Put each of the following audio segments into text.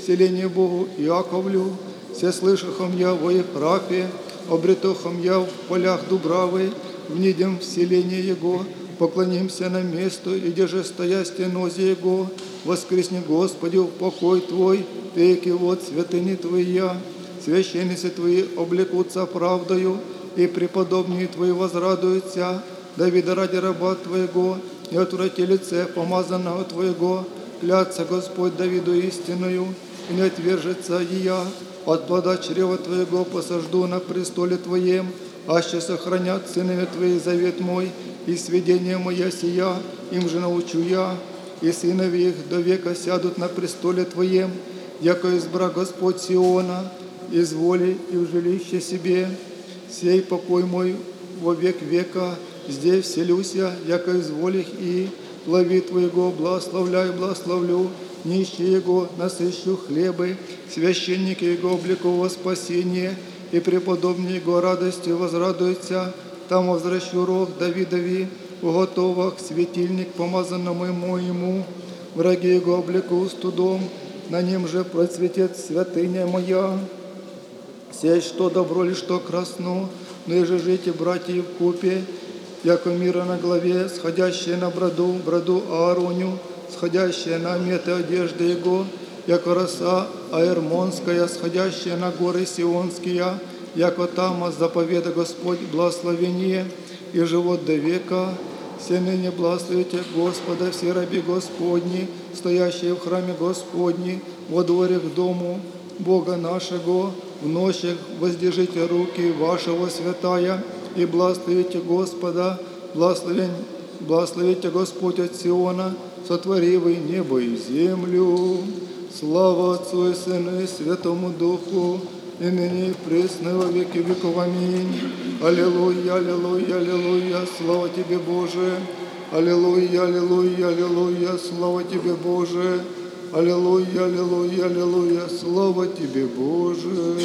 вселение Богу Иаковлю, всеслышахом я во Ефрафе, обретохом я в полях Дубравы, внидем вселение Его, поклонимся на место, и деже стоя стенозе Его, воскресни Господи в покой Твой, веки вот святыни Твоя, священницы Твои облекутся правдою, и преподобные Твои возрадуются, Давида ради раба Твоего, и отврати лице помазанного Твоего, клятся Господь Давиду истинную, и не отвержется и я, от плода чрева Твоего посажду на престоле Твоем, аще сохранят сынове Твои завет мой, и сведение мое сия, им же научу я, и сынови их до века сядут на престоле Твоем, яко избра Господь Сиона, из воли и в жилище себе, сей покой мой во век века, здесь вселюся, яко изволих и лови Твоего благословляю, благословлю, нищие Его насыщу хлебы, священники Его облеку во спасение, и преподобные Его радостью возрадуются, там возвращу рог Давидови, уготовах светильник помазанному моему, враги Его облеку студом, на нем же процветет святыня моя. Сей, что добро ли, что красно, но и же жите, братья, в купе, яко мира на главе, сходящие на броду Аароню, сходящие на меты одежды Его, яко роса Аэрмонская, сходящая на горы Сионские, яко там заповеда Господь благословение и живот до века. Все ныне благословите Господа, все раби Господни, стоящие в храме Господни, во дворе к дому Бога нашего, в ночах воздержите руки вашего святая, и благословите Господа, благословите Господь от Сиона, сотворивый небо и землю. Слава Отцу и Сыну и Святому Духу, и ныне и присно во веки веков. Аминь. Аллилуйя, аллилуйя, аллилуйя, слава Тебе, Боже. Аллилуйя, аллилуйя, аллилуйя, слава Тебе, Боже. Аллилуйя, аллилуйя, аллилуйя, слава Тебе, Боже.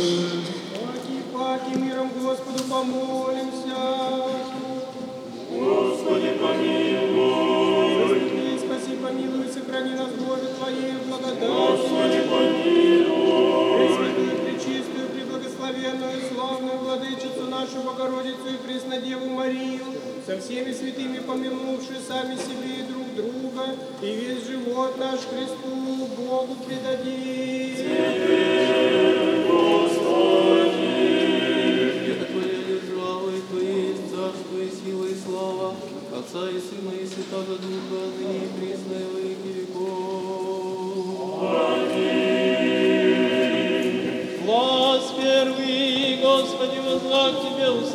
Паки, миром Господу помолимся. Господи, помилуй. Спаси, помилуй, сохрани нас, Боже, Твоей благодати. Господи, помилуй. Пресвятую, пречистую, преблагословенную, славную Владычицу нашу Богородицу и Преснодеву Марию, со всеми святыми помянувши сами себе и друг друга, и весь живот наш Христу Богу предадим. Святый Господи, это Твоя держава, и Твое есть царство, и сила, и слава, Отца и Сына, и Святого Духа, ныне и присно, и во веки веков. аминь. Глаз первый, Господи, возлаг Тебе